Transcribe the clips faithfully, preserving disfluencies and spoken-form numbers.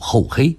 厚黑。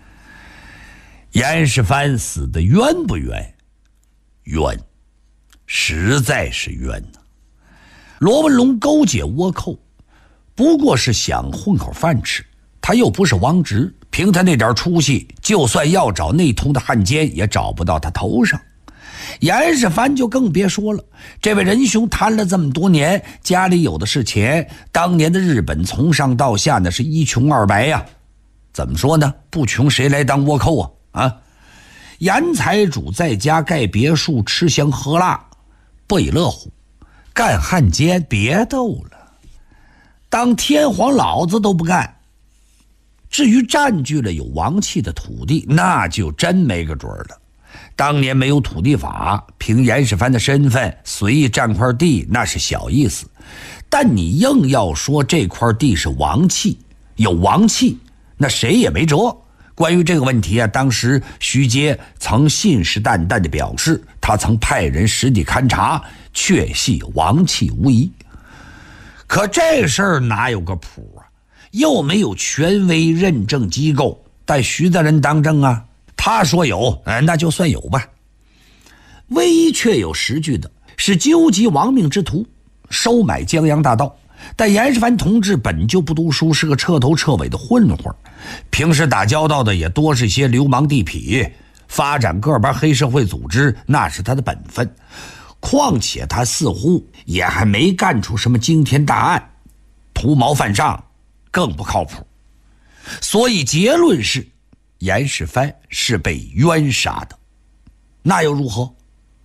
严世蕃死得冤不冤？冤，实在是冤呐！罗文龙勾结倭寇，不过是想混口饭吃，他又不是王直，凭他那点出息，就算要找内通的汉奸，也找不到他头上。严世蕃就更别说了，这位仁兄贪了这么多年，家里有的是钱，当年的日本从上到下那是一穷二白呀、啊。怎么说呢？不穷谁来当倭寇啊？啊，严财主在家盖别墅，吃香喝辣，不亦乐乎。干汉奸别斗了，当天皇老子都不干。至于占据了有王气的土地，那就真没个准了。当年没有土地法，凭严世蕃的身份随意占块地那是小意思，但你硬要说这块地是王气，有王气，那谁也没辙。关于这个问题啊，当时徐阶曾信誓旦旦地表示，他曾派人实地勘察，确系王气无疑。可这事儿哪有个谱啊？又没有权威认证机构，带徐大人当证啊？他说有，哎，那就算有吧。唯一确有实据的是纠集亡命之徒，收买江洋大盗。但严世蕃同志本就不读书，是个彻头彻尾的混混，平时打交道的也多是些流氓地痞，发展个班黑社会组织那是他的本分。况且他似乎也还没干出什么惊天大案，图谋犯上更不靠谱。所以结论是严世蕃是被冤杀的。那又如何？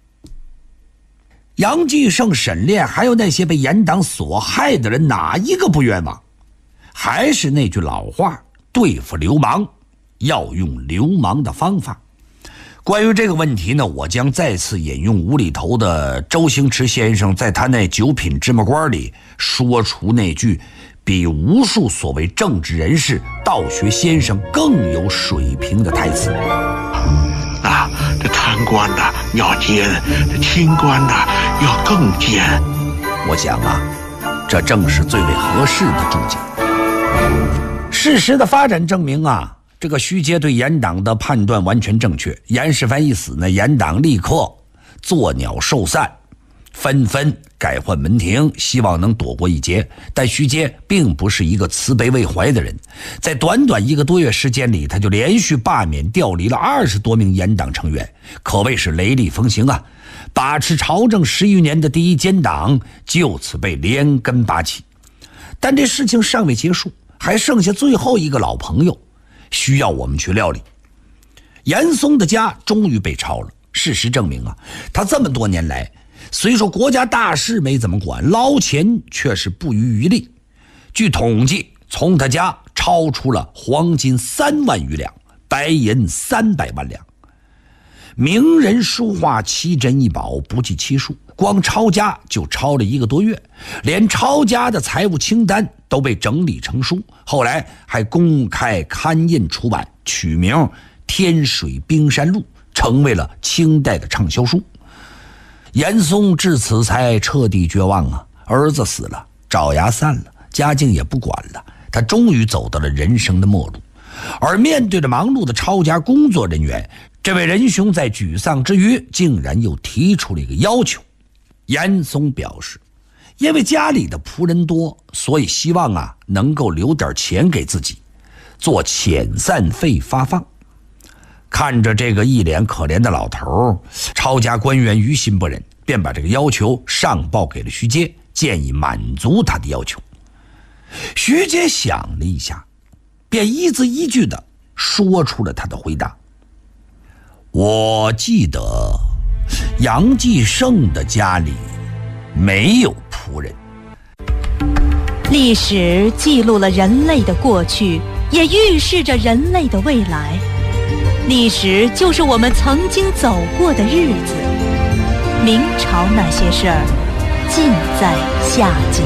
杨继盛、沈炼还有那些被严党所害的人，哪一个不冤枉？还是那句老话，对付流氓要用流氓的方法。关于这个问题呢，我将再次引用无厘头的周星驰先生在他那九品芝麻官里说出那句比无数所谓政治人士、道学先生更有水平的台词。 啊，这贪官呐要奸，这清官呐要更奸。 我想啊，这正是最为合适的注解。事实的发展证明啊，这个徐阶对严党的判断完全正确。严世蕃一死呢，严党立刻作鸟兽散，纷纷改换门庭，希望能躲过一劫。但徐阶并不是一个慈悲为怀的人，在短短一个多月时间里，他就连续罢免调离了二十多名严党成员，可谓是雷厉风行啊！把持朝政十余年的第一奸党就此被连根拔起。但这事情尚未结束，还剩下最后一个老朋友需要我们去料理。严嵩的家终于被抄了，事实证明啊，他这么多年来虽说国家大事没怎么管，捞钱却是不遗余力。据统计，从他家抄出了黄金三万余两，白银三百万两，名人书画奇珍异宝不计其数，光抄家就抄了一个多月，连抄家的财务清单都被整理成书，后来还公开刊印出版，取名《天水冰山录》，成为了清代的畅销书。严嵩至此才彻底绝望啊！儿子死了，爪牙散了，家境也不管了，他终于走到了人生的末路。而面对着忙碌的抄家工作人员，这位仁兄在沮丧之余，竟然又提出了一个要求。严嵩表示，因为家里的仆人多，所以希望啊能够留点钱给自己，做遣散费发放。看着这个一脸可怜的老头，抄家官员于心不忍，便把这个要求上报给了徐阶，建议满足他的要求。徐阶想了一下，便一字一句地说出了他的回答。我记得杨继盛的家里没有仆人。 历史记录了人类的过去，也预示着人类的未来。历史就是我们曾经走过的日子。明朝那些事儿，尽在下集。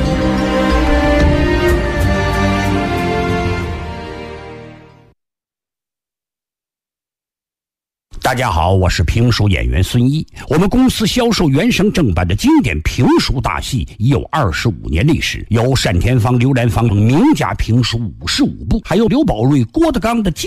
大家好，我是评书演员孙一。我们公司销售原声正版的经典评书大戏已有二十五年历史，有单田芳、刘兰芳名家评书五十五部，还有刘宝瑞、郭德纲的